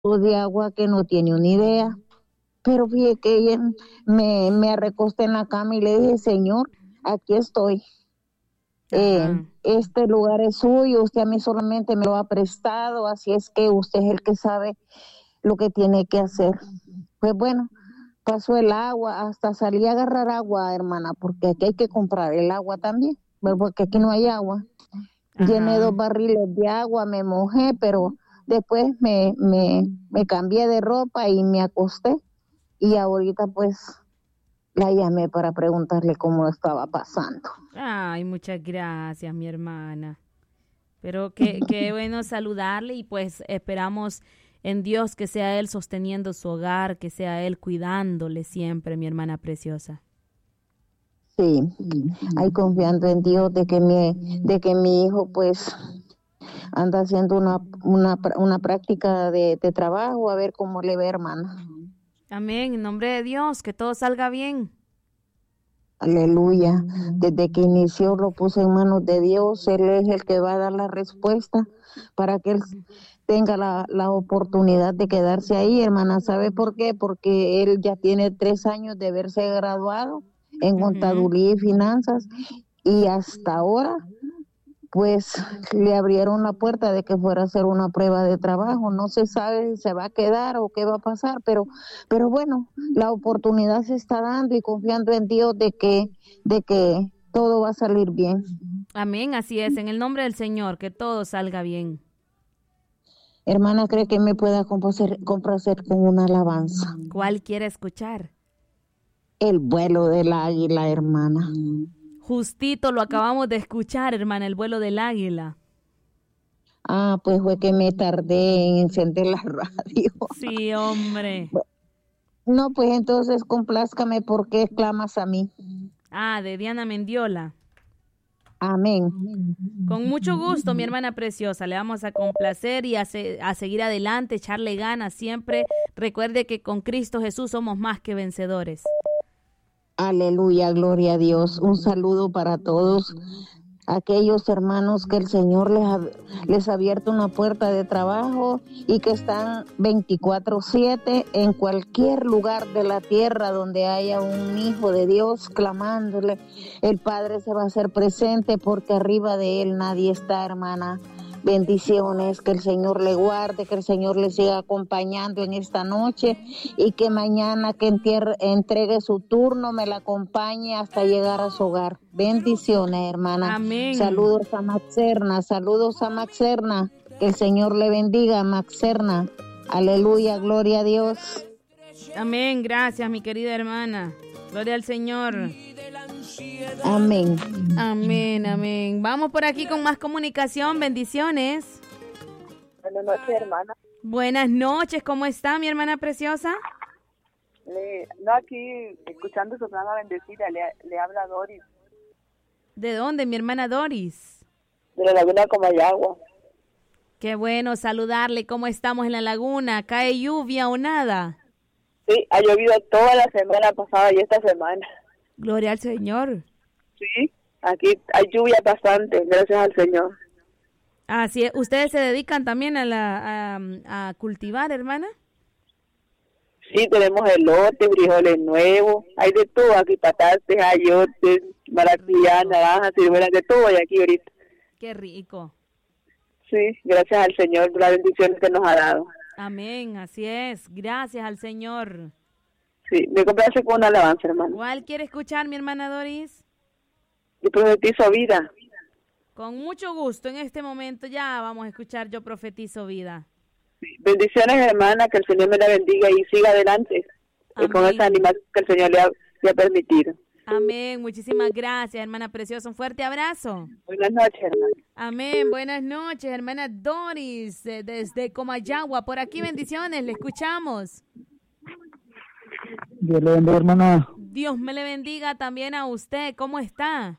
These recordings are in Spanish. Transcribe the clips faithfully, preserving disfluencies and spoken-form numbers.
de agua que no tiene una idea. Pero fíjate que ella me, me recosté en la cama y le dije, Señor, aquí estoy. Eh, Ajá. este lugar es suyo, usted a mí solamente me lo ha prestado, así es que usted es el que sabe lo que tiene que hacer. Pues bueno, pasó el agua, hasta salí a agarrar agua, hermana, porque aquí hay que comprar el agua también, ¿verdad? Porque aquí no hay agua. Llené dos Ajá. barriles de agua, me mojé, pero después me, me, me cambié de ropa y me acosté. Y ahorita pues la llamé para preguntarle cómo estaba pasando. Ay, muchas gracias, mi hermana. Pero qué, qué bueno saludarle y pues esperamos en Dios que sea Él sosteniendo su hogar, que sea Él cuidándole siempre, mi hermana preciosa. Sí, ahí confiando en Dios de que mi, de que mi hijo pues anda haciendo una, una, una práctica de, de trabajo, a ver cómo le ve, hermana. Amén, en nombre de Dios, que todo salga bien. Aleluya. Desde que inició lo puse en manos de Dios. Él es el que va a dar la respuesta para que él tenga la, la oportunidad de quedarse ahí, hermana. ¿Sabe por qué? Porque él ya tiene tres años de haberse graduado en Ujú. contaduría y finanzas y hasta ahora pues le abrieron la puerta de que fuera a hacer una prueba de trabajo. No se sabe si se va a quedar o qué va a pasar, pero, pero bueno, la oportunidad se está dando y confiando en Dios de que, de que todo va a salir bien. Amén, así es, en el nombre del Señor, que todo salga bien. Hermana, ¿cree que me pueda complacer, complacer con una alabanza? ¿Cuál quiere escuchar? El vuelo del águila, hermana. Justito lo acabamos de escuchar, hermana, el vuelo del águila. Ah, pues fue que me tardé en encender la radio. Sí, hombre. No, pues entonces complázcame porque clamas a mí. Ah, de Diana Mendiola. Amén. Con mucho gusto, mi hermana preciosa. Le vamos a complacer y a, se- a seguir adelante, echarle ganas siempre. Recuerde que con Cristo Jesús somos más que vencedores. Aleluya, gloria a Dios. Un saludo para todos aquellos hermanos que el Señor les ha, les ha abierto una puerta de trabajo y que están veinticuatro siete en cualquier lugar de la tierra donde haya un hijo de Dios clamándole. El Padre se va a hacer presente porque arriba de él nadie está, hermana. Bendiciones, que el Señor le guarde, que el Señor le siga acompañando en esta noche y que mañana que entierre, entregue su turno me la acompañe hasta llegar a su hogar. Bendiciones, hermana. Amén. Saludos a Maxerna, saludos a Maxerna. Que el Señor le bendiga, Maxerna. Aleluya, gloria a Dios. Amén. Gracias, mi querida hermana. Gloria al Señor. Amén. Amén, amén. Vamos por aquí con más comunicación. Bendiciones. Buenas noches, hermana. Buenas noches. ¿Cómo está, mi hermana preciosa? Le, no, aquí escuchando su programa Bendecida, le, le habla Doris, ¿De dónde, mi hermana Doris? de la Laguna Comayagua. Qué bueno saludarle. ¿Cómo estamos en la laguna? ¿Cae lluvia o nada? Sí, ha llovido toda la semana pasada y esta semana. Gloria al Señor. Sí, aquí hay lluvia bastante, gracias al Señor. Así es. ¿Ustedes se dedican también a, la, a, a cultivar, hermana? Sí, tenemos elote, frijoles nuevos, hay de todo aquí, patates, ayotes, maracuyá, naranjas, ciruelas, de todo hay aquí ahorita. Qué rico. Sí, gracias al Señor por las bendiciones que nos ha dado. Amén, así es. Gracias al Señor. Sí, me complace con una alabanza, hermano. ¿Cuál quiere escuchar, mi hermana Doris? Yo profetizo vida. Con mucho gusto. En este momento ya vamos a escuchar Yo Profetizo Vida. Bendiciones, hermana, que el Señor me la bendiga y siga adelante y con esa Amén. animación que el Señor le ha, le ha permitido. Amén. Muchísimas gracias, hermana preciosa. Un fuerte abrazo. Buenas noches, hermana. Amén. Buenas noches, hermana Doris, eh, desde Comayagua. Por aquí, bendiciones. Le escuchamos. Dios le bendiga, hermana. Dios me le bendiga también a usted. ¿Cómo está?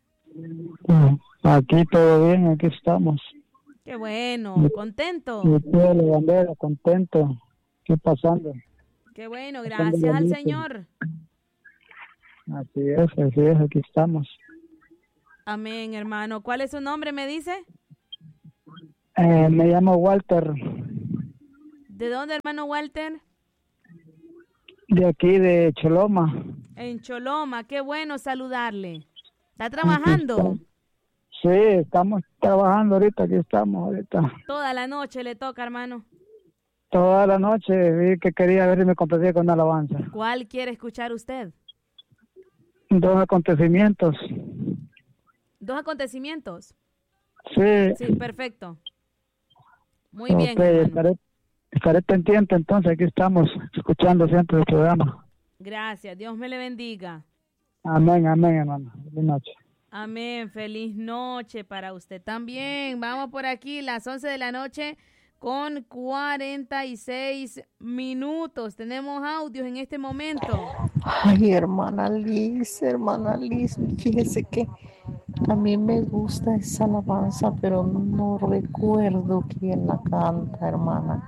Aquí todo bien, aquí estamos. Qué bueno. ¿Contento? Y usted, la bandera, contento. ¿Qué pasando? Qué bueno. Pasando Gracias al bonito. Señor. Así es, así es, aquí estamos. Amén, hermano. ¿Cuál es su nombre, me dice? Eh, me llamo Walter. ¿De dónde, hermano Walter? De aquí, de Choloma. En Choloma, qué bueno saludarle. ¿Está trabajando? Sí, estamos trabajando ahorita, aquí estamos ahorita. Toda la noche le toca, hermano. Toda la noche vi que quería ver si me complacía con una alabanza. ¿Cuál quiere escuchar usted? Dos acontecimientos. ¿Dos acontecimientos? Sí. Sí, perfecto. Muy Ok, bien, hermano. estaré, estaré pendiente entonces, aquí estamos escuchando siempre el programa. Gracias, Dios me le bendiga. Amén, amén, hermano. Buenas noches. Amén, feliz noche para usted también. Vamos por aquí, las once de la noche con cuarenta y seis minutos. Tenemos audios en este momento. Ay, hermana Liz, hermana Liz, fíjese que a mí me gusta esa alabanza, pero no recuerdo quién la canta, hermana.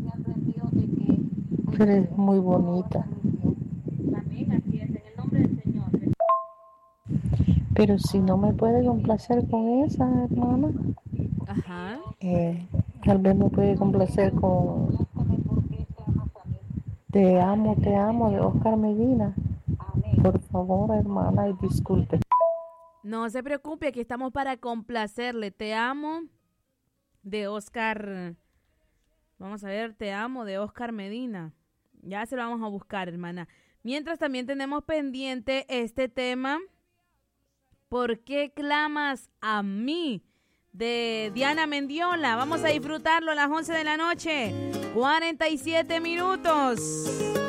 Pero es muy bonita. Pero si no me puede complacer con esa, hermana, Ajá. eh, tal vez me puede complacer con Te amo, te amo, de Oscar Medina. Por favor, hermana, y disculpe. No se preocupe, aquí estamos para complacerle. Te amo de Oscar. Vamos a ver, Te amo de Oscar Medina. Ya se lo vamos a buscar, hermana. Mientras también tenemos pendiente este tema. ¿Por qué clamas a mí? De Diana Mendiola. Vamos a disfrutarlo a las once de la noche. cuarenta y siete minutos.